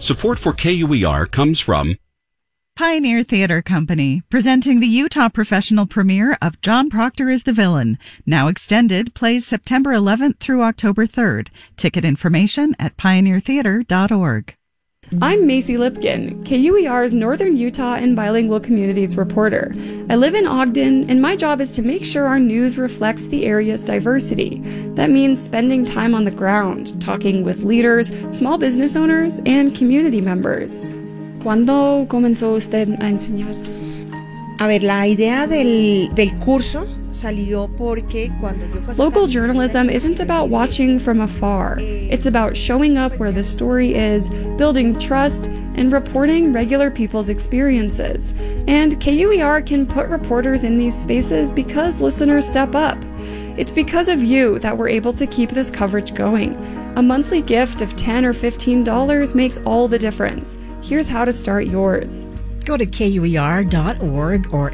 Support for KUER comes from Pioneer Theater Company, presenting the Utah professional premiere of John Proctor is the Villain. Now extended, plays September 11th through October 3rd. Ticket information at pioneertheater.org. I'm Macy Lipkin, KUER's Northern Utah and Bilingual Communities reporter. I live in Ogden, and my job is to make sure our news reflects the area's diversity. That means spending time on the ground, talking with leaders, small business owners, and community members. ¿Cuándo comenzó usted a enseñar? A ver, la idea del curso salió porque cuando yo fui a Local journalism isn't about watching from afar. It's about showing up where the story is, building trust, and reporting regular people's experiences. And KUER can put reporters in these spaces because listeners step up. It's because of you that we're able to keep this coverage going. A monthly gift of $10 or $15 makes all the difference. Here's how to start yours. Go to KUER.org or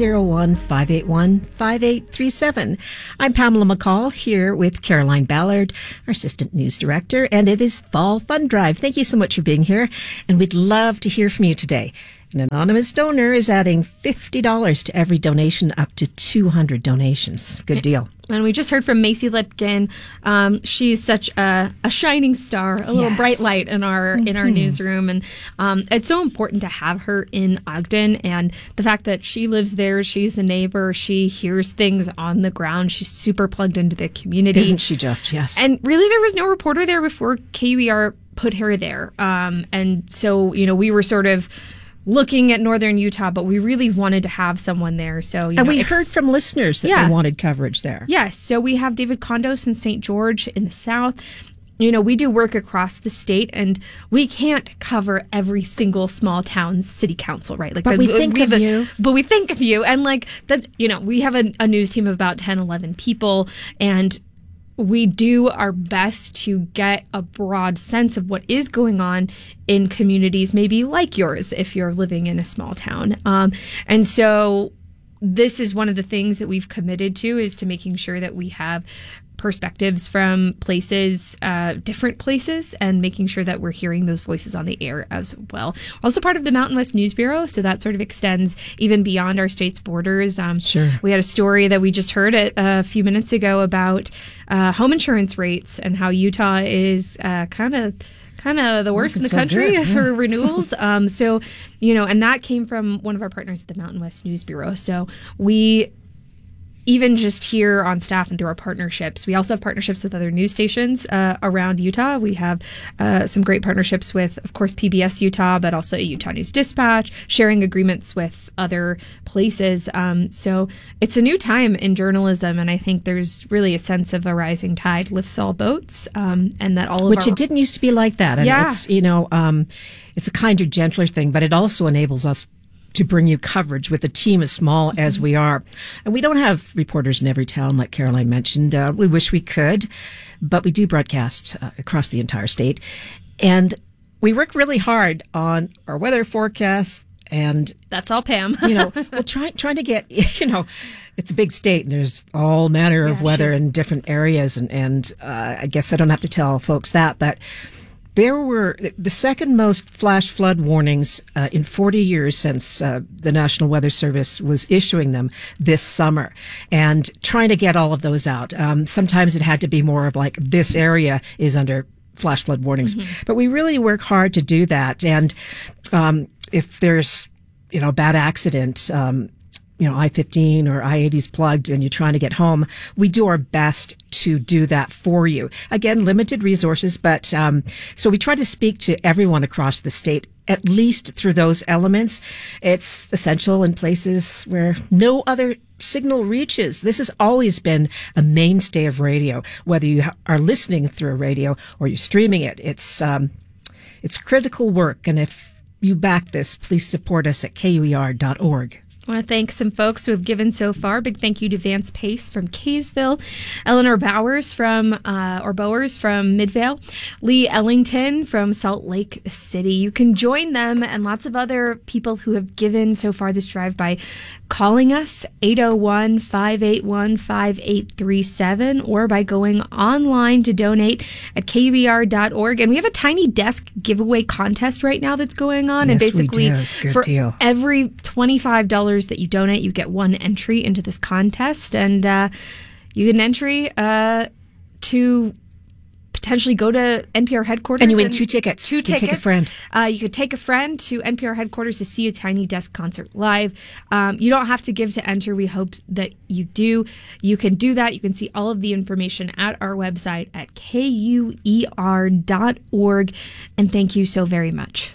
801-581-5837. I'm Pamela McCall here with Caroline Ballard, our Assistant News Director, and it is Fall Fund Drive. Thank you so much for being here, and we'd love to hear from you today. An anonymous donor is adding $50 to every donation up to 200 donations. Good deal. And we just heard from Macy Lipkin. She's such a shining star, a little bright light in our newsroom. And it's so important to have her in Ogden. And the fact that she lives there, she's a neighbor, she hears things on the ground. She's super plugged into the community. Isn't she just? Yes. And really, there was no reporter there before KUER put her there. And so, we were sort of looking at Northern Utah, but we really wanted to have someone there. So, and we heard from listeners that they wanted coverage there. Yes. So we have David Condos in St. George in the south. We do work across the state, and we can't cover every single small town's city council, right? But we think of you. But we think of you. And that's, we have a news team of about 10, 11 people, and we do our best to get a broad sense of what is going on in communities maybe like yours if you're living in a small town. And so this is one of the things that we've committed to, is to making sure that we have perspectives from places, different places, and making sure that we're hearing those voices on the air as well. Also part of the Mountain West News Bureau, so that sort of extends even beyond our state's borders. Sure. We had a story that we just heard a few minutes ago about home insurance rates and how Utah is kind of the worst in the country for renewals. So, and that came from one of our partners at the Mountain West News Bureau. So we, even just here on staff and through our partnerships, we also have partnerships with other news stations around Utah. We have some great partnerships with, of course, PBS Utah, but also Utah News Dispatch, sharing agreements with other places. So it's a new time in journalism, and I think there's really a sense of a rising tide lifts all boats, and that all of which it didn't used to be like that. And it's, it's a kinder, gentler thing, but it also enables us to bring you coverage with a team as small as we are. And we don't have reporters in every town, like Caroline mentioned. We wish we could, but we do broadcast across the entire state. And we work really hard on our weather forecasts. And that's all Pam. We'll trying to get, it's a big state, and there's all manner of weather in different areas. And I guess I don't have to tell folks that, but there were the second most flash flood warnings in 40 years since the National Weather Service was issuing them this summer, and trying to get all of those out. Sometimes it had to be more of like, this area is under flash flood warnings, but we really work hard to do that. And if there's, a bad accident, I-15 or I-80 is plugged and you're trying to get home, we do our best to do that for you. Again, limited resources, but so we try to speak to everyone across the state, at least through those elements. It's essential in places where no other signal reaches. This has always been a mainstay of radio, whether you are listening through a radio or you're streaming it. It's critical work, and if you back this, please support us at KUER.org. I want to thank some folks who have given so far. Big thank you to Vance Pace from Kaysville, Eleanor Bowers from Midvale, Lee Ellington from Salt Lake City. You can join them and lots of other people who have given so far this drive by calling us 801-581-5837 or by going online to donate at KUER.org. And we have a Tiny Desk giveaway contest right now that's going on. Yes, and basically, we do. It's a good for deal. every $25 that you donate, you get one entry into this contest, and you get an entry to potentially go to NPR headquarters. And you win 2 tickets. You take a friend. You could take a friend to NPR headquarters to see a Tiny Desk concert live. You don't have to give to enter. We hope that you do. You can do that. You can see all of the information at our website at KUER.org. And thank you so very much.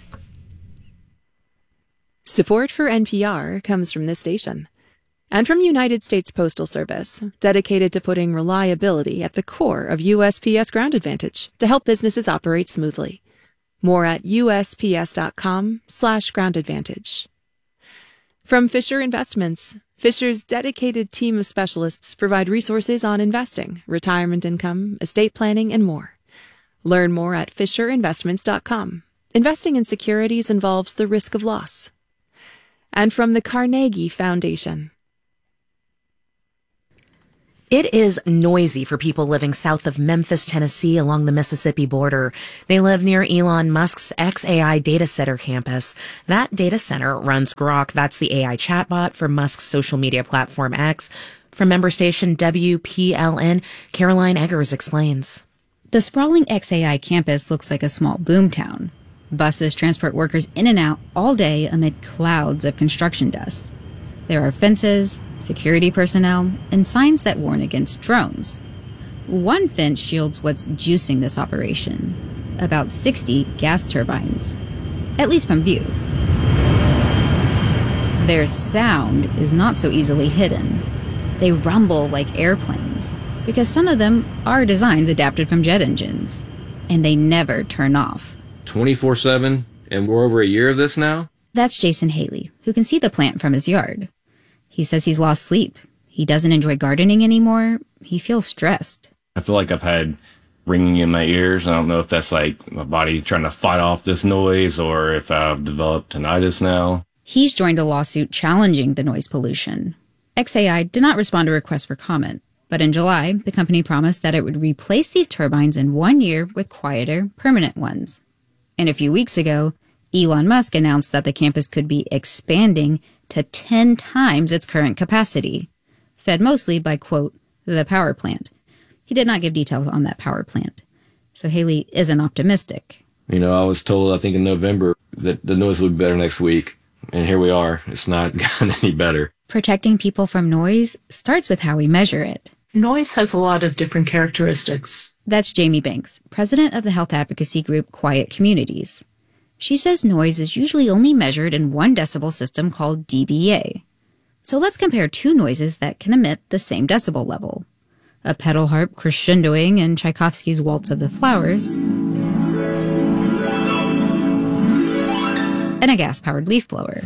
Support for NPR comes from this station and from United States Postal Service, dedicated to putting reliability at the core of USPS Ground Advantage to help businesses operate smoothly. More at USPS.com/Ground Advantage. From Fisher Investments, Fisher's dedicated team of specialists provide resources on investing, retirement income, estate planning, and more. Learn more at FisherInvestments.com. Investing in securities involves the risk of loss. And from the Carnegie Foundation. It is noisy for people living south of Memphis, Tennessee, along the Mississippi border. They live near Elon Musk's xAI data center campus. That data center runs Grok. That's the AI chatbot for Musk's social media platform X. From member station WPLN, Caroline Eggers explains. The sprawling xAI campus looks like a small boomtown. Buses transport workers in and out all day amid clouds of construction dust. There are fences, security personnel, and signs that warn against drones. One fence shields what's juicing this operation, about 60 gas turbines, at least from view. Their sound is not so easily hidden. They rumble like airplanes, because some of them are designs adapted from jet engines, and they never turn off. 24/7, and we're over a year of this now? That's Jason Haley, who can see the plant from his yard. He says he's lost sleep. He doesn't enjoy gardening anymore. He feels stressed. I feel like I've had ringing in my ears. I don't know if that's like my body trying to fight off this noise or if I've developed tinnitus now. He's joined a lawsuit challenging the noise pollution. xAI did not respond to requests for comment, but in July, the company promised that it would replace these turbines in 1 year with quieter, permanent ones. And a few weeks ago, Elon Musk announced that the campus could be expanding to 10 times its current capacity, fed mostly by, quote, the power plant. He did not give details on that power plant. So Haley isn't optimistic. You know, I was told, I think in November, that the noise would be better next week. And here we are. It's not gotten any better. Protecting people from noise starts with how we measure it. Noise has a lot of different characteristics. That's Jamie Banks, president of the health advocacy group Quiet Communities. She says noise is usually only measured in 1 decibel system called dBA. So let's compare 2 noises that can emit the same decibel level. A pedal harp crescendoing in Tchaikovsky's Waltz of the Flowers, and a gas-powered leaf blower.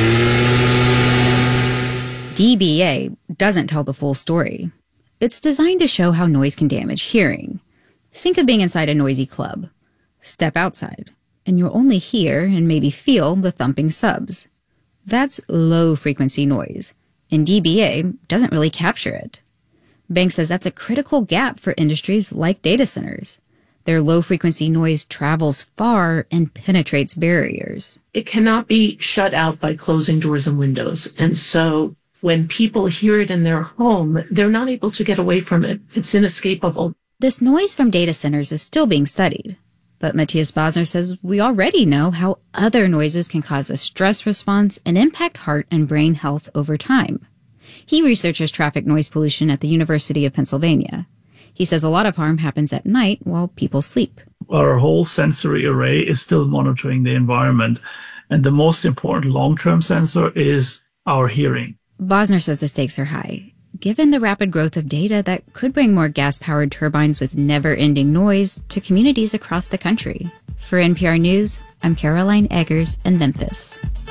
dBA doesn't tell the full story. It's designed to show how noise can damage hearing. Think of being inside a noisy club. Step outside, and you'll only hear and maybe feel the thumping subs. That's low-frequency noise, and dBA doesn't really capture it. Banks says that's a critical gap for industries like data centers. Their low-frequency noise travels far and penetrates barriers. It cannot be shut out by closing doors and windows, and so when people hear it in their home, they're not able to get away from it. It's inescapable. This noise from data centers is still being studied. But Matthias Bosner says we already know how other noises can cause a stress response and impact heart and brain health over time. He researches traffic noise pollution at the University of Pennsylvania. He says a lot of harm happens at night while people sleep. Our whole sensory array is still monitoring the environment. And the most important long-term sensor is our hearing. Bosner says the stakes are high, given the rapid growth of data that could bring more gas-powered turbines with never-ending noise to communities across the country. For NPR News, I'm Caroline Eggers in Memphis.